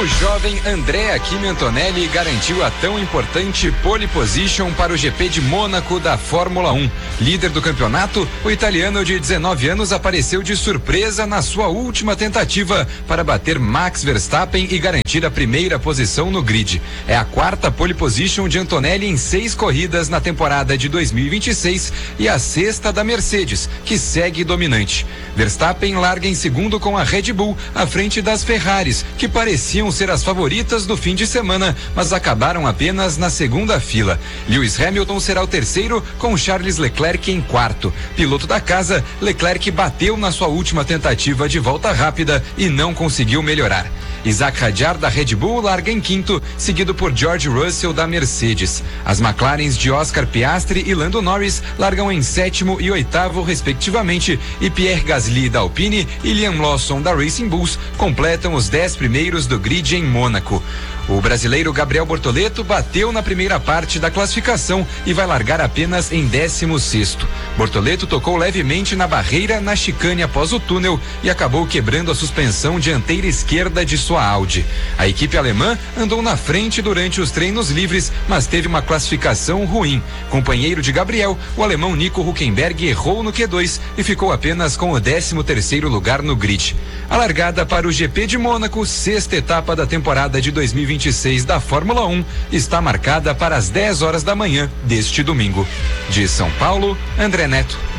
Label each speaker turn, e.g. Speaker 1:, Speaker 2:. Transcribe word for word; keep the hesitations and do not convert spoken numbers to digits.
Speaker 1: O jovem Andrea Kimi Antonelli garantiu a tão importante pole position para o G P de Mônaco da Fórmula um. Líder do campeonato, o italiano de dezenove anos apareceu de surpresa na sua última tentativa para bater Max Verstappen e garantir a primeira posição no grid. É a quarta pole position de Antonelli em seis corridas na temporada de dois mil e vinte e seis e a sexta da Mercedes, que segue dominante. Verstappen larga em segundo com a Red Bull, à frente das Ferraris, que pareciam ser as favoritas do fim de semana, mas acabaram apenas na segunda fila. Lewis Hamilton será o terceiro, com Charles Leclerc em quarto. Piloto da casa, Leclerc bateu na sua última tentativa de volta rápida e não conseguiu melhorar. Isaac Hadjar da Red Bull larga em quinto, seguido por George Russell da Mercedes. As McLarens de Oscar Piastri e Lando Norris largam em sétimo e oitavo, respectivamente, e Pierre Gasly da Alpine e Liam Lawson da Racing Bulls completam os dez primeiros do grid em Mônaco. O brasileiro Gabriel Bortoleto bateu na primeira parte da classificação e vai largar apenas em décimo sexto. Bortoleto tocou levemente na barreira na chicane após o túnel e acabou quebrando a suspensão dianteira esquerda de sua Audi. A equipe alemã andou na frente durante os treinos livres, mas teve uma classificação ruim. Companheiro de Gabriel, o alemão Nico Hülkenberg errou no Q dois e ficou apenas com o décimo terceiro lugar no grid. A largada para o G P de Mônaco, sexta etapa da temporada de dois mil e vinte e seis da Fórmula um, está marcada para as dez horas da manhã deste domingo. De São Paulo, André Neto.